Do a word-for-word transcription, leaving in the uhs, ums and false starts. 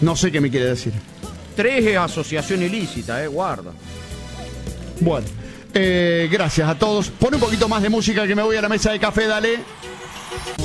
No sé qué me quiere decir. Tres es asociación ilícita, eh, guarda. Bueno, eh, gracias a todos. Pon un poquito más de música que me voy a la mesa de café, dale.